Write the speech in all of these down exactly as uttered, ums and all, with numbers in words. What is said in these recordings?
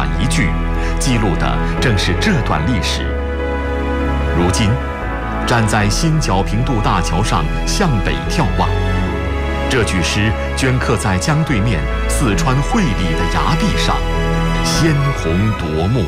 短一句，记录的正是这段历史。如今，站在新角平渡大桥上向北眺望，这句诗镌刻在江对面四川会理的崖壁上，鲜红夺目。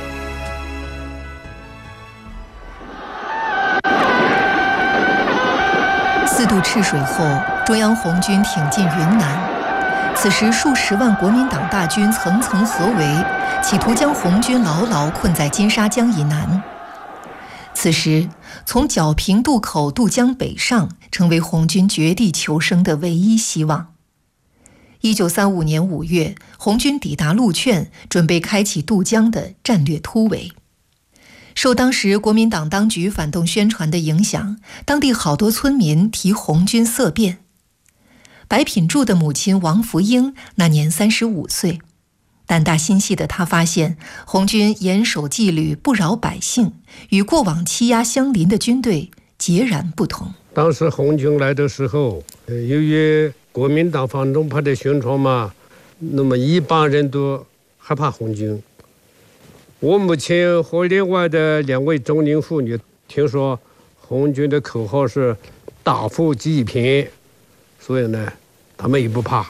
四渡赤水后，中央红军挺进云南。此时，数十万国民党大军层层合围，企图将红军牢牢困在金沙江以南。此时，从皎平渡口渡江北上，成为红军绝地求生的唯一希望。一九三五年五月，红军抵达陆劝，准备开启渡江的战略突围。受当时国民党当局反动宣传的影响，当地好多村民提红军色变。白品柱的母亲王福英那年三十五岁，胆大心细的她发现，红军严守纪律，不扰百姓，与过往欺压乡邻的军队截然不同。 当时红军来的时候，由于国民党反动派的宣传嘛，那么一般人都害怕红军。我母亲和另外的两位中年妇女听说红军的口号是大富济贫，所以呢，他们也不怕。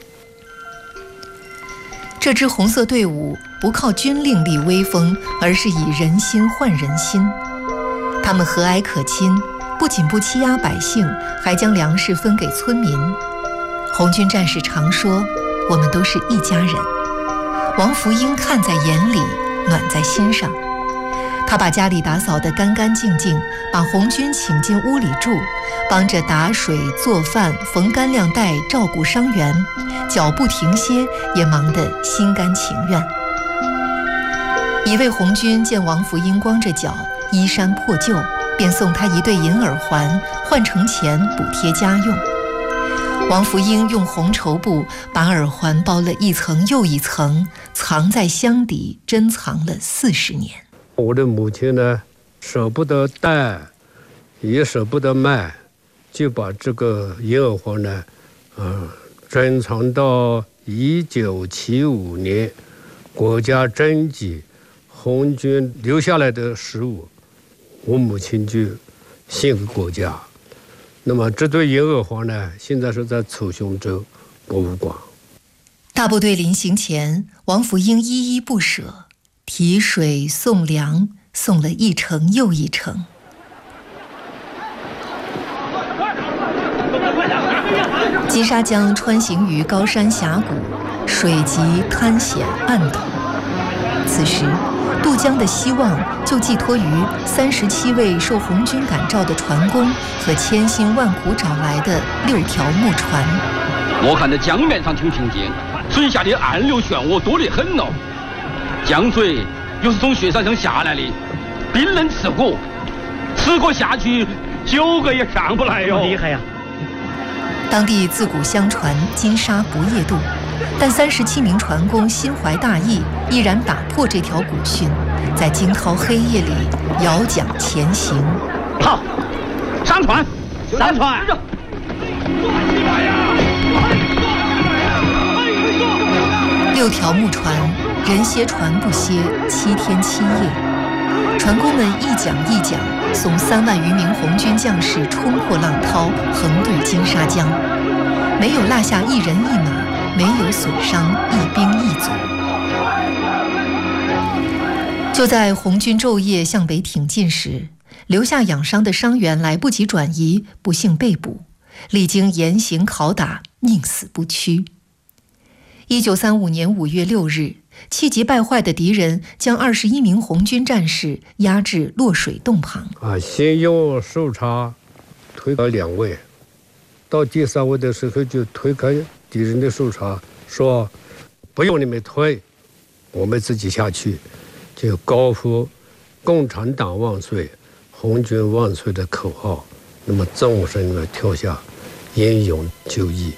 这支红色队伍不靠军令立威风，而是以人心换人心。他们和蔼可亲，不仅不欺压百姓，还将粮食分给村民。红军战士常说：“我们都是一家人。”王福英看在眼里，暖在心上。他把家里打扫得干干净净，把红军请进屋里住，帮着打水、做饭、缝干粮带，照顾伤员，脚不停歇，也忙得心甘情愿。一位红军见王福英光着脚，衣衫破旧，便送他一对银耳环，换成钱补贴家用。王福英用红绸布把耳环包了一层又一层，藏在箱底，珍藏了四十年。 我的母亲呢，舍不得戴，也舍不得卖，就把这个银耳环呢，呃，珍藏到一九七五年，国家征集红军留下来的食物，我母亲就献给国家。那么这对银耳环呢，现在是在楚雄州博物馆。 大部队临行前，王福英依依不舍，提水送粮，送了一程又一程。金沙江穿行于高山峡谷，水急滩险暗陡。此时，渡江的希望就寄托于三十七位受红军感召的船工和千辛万苦找来的六条木船。 我看这江面上挺平静，水下的暗流漩涡多得很哦。江水又是从雪山上下来的，冰冷刺骨，十个下去，九个也上不来哟。厉害呀！ 当地自古相传金沙不夜渡，但三十七名船工心怀大义，毅然打破这条古训，在惊涛黑夜里摇桨前行。 好，上船，上船！ 六条木船，人歇船不歇，七天七夜。船工们一桨一桨送三万余名红军将士冲破浪涛，横渡金沙江，没有落下一人一马，没有损伤一兵一卒。就在红军昼夜向北挺进时，留下养伤的伤员来不及转移，不幸被捕，历经严刑拷打，宁死不屈。一九三五年五月六日，气急败坏的敌人将二十一名红军战士压至落水洞旁。 啊，先用手叉推开两位，到第三位的时候就推开敌人的手叉，说：“不用你们推，我们自己下去。”就高呼“共产党万岁，红军万岁”的口号。那么纵身的跳下，英勇就义。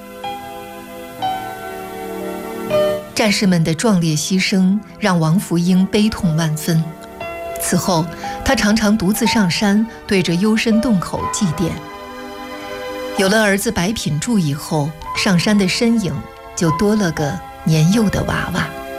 战士们的壮烈牺牲让王福英悲痛万分。此后，他常常独自上山，对着幽深洞口祭奠。有了儿子白品柱以后，上山的身影就多了个年幼的娃娃。